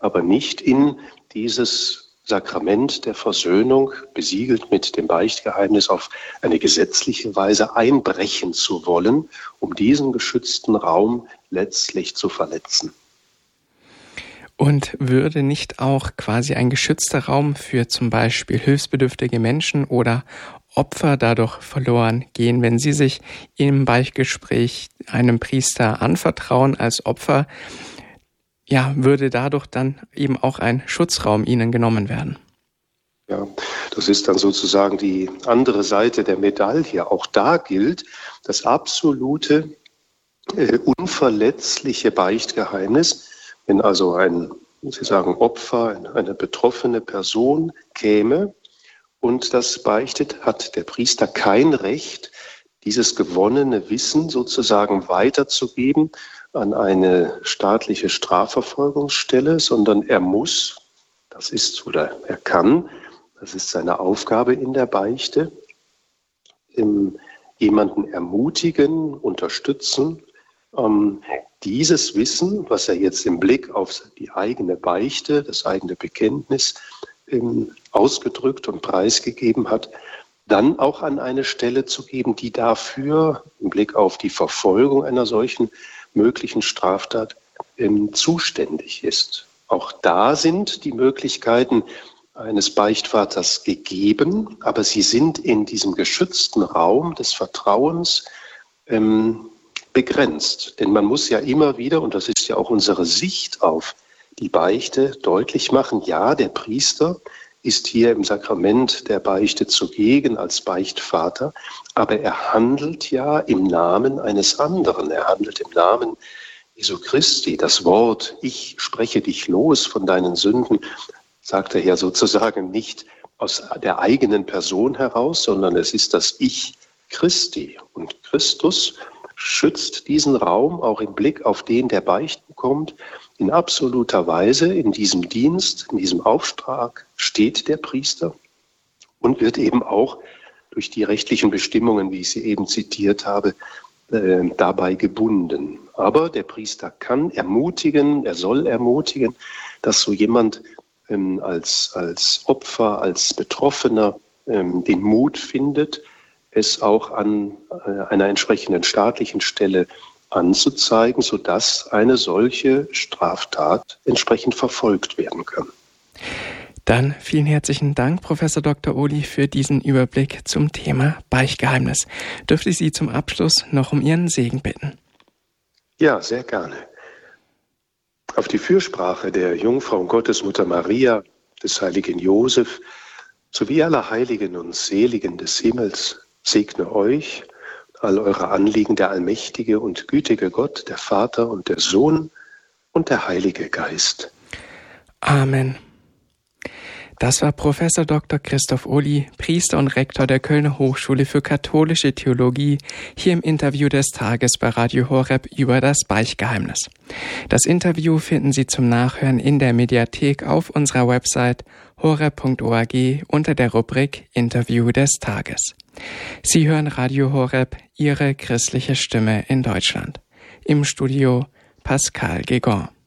aber nicht in dieses Sakrament der Versöhnung, besiegelt mit dem Beichtgeheimnis, auf eine gesetzliche Weise einbrechen zu wollen, um diesen geschützten Raum letztlich zu verletzen. Und würde nicht auch quasi ein geschützter Raum für zum Beispiel hilfsbedürftige Menschen oder Opfer dadurch verloren gehen, wenn sie sich im Beichtgespräch einem Priester anvertrauen als Opfer? Ja, würde dadurch dann eben auch ein Schutzraum ihnen genommen werden? Ja, das ist dann sozusagen die andere Seite der Medaille. Auch da gilt das absolute, unverletzliche Beichtgeheimnis. Wenn also ein, Sie sagen, Opfer, eine betroffene Person käme und das beichtet, hat der Priester kein Recht, dieses gewonnene Wissen sozusagen weiterzugeben an eine staatliche Strafverfolgungsstelle, sondern er muss, das ist, oder er kann, das ist seine Aufgabe in der Beichte, jemanden ermutigen, unterstützen, dieses Wissen, was er jetzt im Blick auf die eigene Beichte, das eigene Bekenntnis ausgedrückt und preisgegeben hat, dann auch an eine Stelle zu geben, die dafür im Blick auf die Verfolgung einer solchen möglichen Straftat zuständig ist. Auch da sind die Möglichkeiten eines Beichtvaters gegeben, aber sie sind in diesem geschützten Raum des Vertrauens begrenzt. Denn man muss ja immer wieder, und das ist ja auch unsere Sicht auf die Beichte, deutlich machen, ja, der Priester ist hier im Sakrament der Beichte zugegen als Beichtvater, aber er handelt ja im Namen eines anderen. Er handelt im Namen Jesu Christi. Das Wort, ich spreche dich los von deinen Sünden, sagt er ja sozusagen nicht aus der eigenen Person heraus, sondern es ist das Ich Christi. Und Christus schützt diesen Raum auch im Blick auf den, der beichten kommt, in absoluter Weise. In diesem Dienst, in diesem Auftrag steht der Priester und wird eben auch durch die rechtlichen Bestimmungen, wie ich sie eben zitiert habe, dabei gebunden. Aber der Priester kann ermutigen, er soll ermutigen, dass so jemand als Opfer, als Betroffener den Mut findet, es auch an einer entsprechenden staatlichen Stelle anzuzeigen, sodass eine solche Straftat entsprechend verfolgt werden kann. Dann vielen herzlichen Dank, Professor Dr. Ohly, für diesen Überblick zum Thema Beichtgeheimnis. Dürfte ich Sie zum Abschluss noch um Ihren Segen bitten? Ja, sehr gerne. Auf die Fürsprache der Jungfrau und Gottesmutter Maria, des heiligen Josef, sowie aller Heiligen und Seligen des Himmels, segne euch, all eure Anliegen, der allmächtige und gütige Gott, der Vater und der Sohn und der Heilige Geist. Amen. Das war Professor Dr. Christoph Ohly, Priester und Rektor der Kölner Hochschule für katholische Theologie, hier im Interview des Tages bei Radio Horeb über das Beichtgeheimnis. Das Interview finden Sie zum Nachhören in der Mediathek auf unserer Website horeb.org unter der Rubrik Interview des Tages. Sie hören Radio Horeb, Ihre christliche Stimme in Deutschland. Im Studio Pascal Guégan.